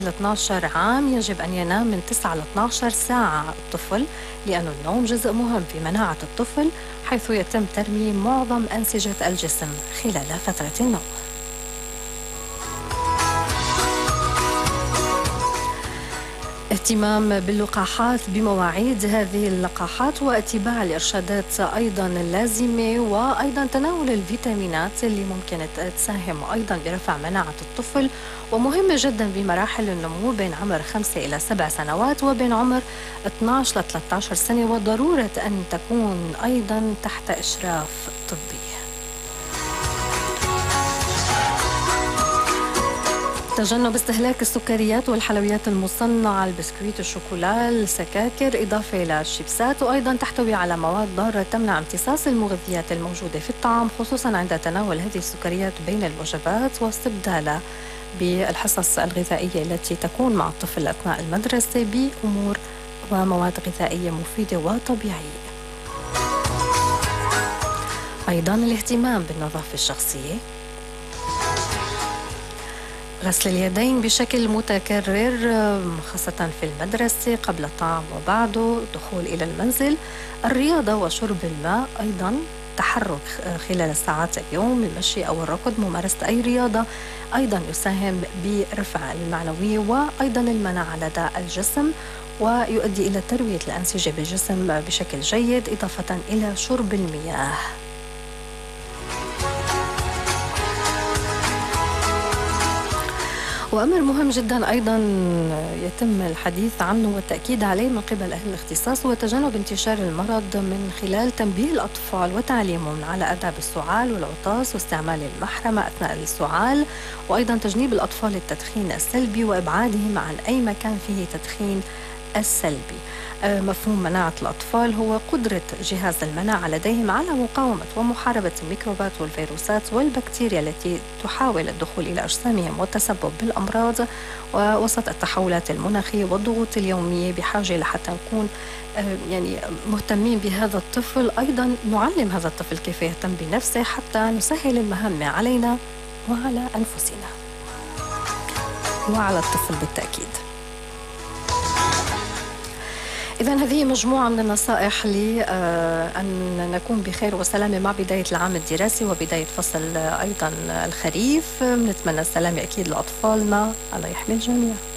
ل 12 عام يجب أن ينام من 9 ل 12 ساعة الطفل، لأن النوم جزء مهم في مناعة الطفل، حيث يتم ترميم معظم أنسجة الجسم خلال فترة النوم. اهتمام باللقاحات بمواعيد هذه اللقاحات واتباع الإرشادات أيضا اللازمة، وأيضا تناول الفيتامينات اللي ممكن تساهم أيضا برفع مناعة الطفل، ومهمة جدا بمراحل النمو بين عمر 5 إلى 7 سنوات وبين عمر 12 ل 13 سنة، وضرورة أن تكون أيضا تحت إشراف طبي. تجنب استهلاك السكريات والحلويات المصنعة، البسكويت، الشوكولا، السكاكر، إضافة إلى الشيبسات، وأيضا تحتوي على مواد ضارة تمنع امتصاص المغذيات الموجودة في الطعام، خصوصا عند تناول هذه السكريات بين الوجبات واستبدالها بالحصص الغذائية التي تكون مع الطفل أثناء المدرسة بأمور ومواد غذائية مفيدة وطبيعية. أيضا الاهتمام بالنظافة الشخصية، غسل اليدين بشكل متكرر خاصة في المدرسة، قبل الطعام وبعده، الدخول إلى المنزل، الرياضة وشرب الماء، أيضا تحرك خلال ساعات اليوم، المشي أو الركض، ممارسة أي رياضة أيضا يساهم برفع المعنوية وأيضا المناعة لدى الجسم، ويؤدي إلى تروية الأنسجة بالجسم بشكل جيد، إضافة إلى شرب المياه. وأمر مهم جدا أيضا يتم الحديث عنه والتأكيد عليه من قبل أهل الاختصاص هو تجنب انتشار المرض من خلال تنبيه الأطفال وتعليمهم على آداب السعال والعطاس واستعمال المحرمة أثناء السعال، وأيضا تجنيب الأطفال التدخين السلبي وإبعادهم عن أي مكان فيه تدخين السلبي. مفهوم مناعة الأطفال هو قدرة جهاز المناعة لديهم على مقاومة ومحاربة الميكروبات والفيروسات والبكتيريا التي تحاول الدخول إلى أجسامهم والتسبب بالأمراض، ووسط التحولات المناخية والضغوط اليومية بحاجة لحتى نكون يعني مهتمين بهذا الطفل، أيضا نعلم هذا الطفل كيف يهتم بنفسه حتى نسهل المهمة علينا وعلى أنفسنا وعلى الطفل بالتأكيد. إذن هذه مجموعة من النصائح لأن نكون بخير وسلامة مع بداية العام الدراسي وبداية فصل أيضا الخريف. نتمنى السلامة أكيد لأطفالنا، الله يحمي الجميع.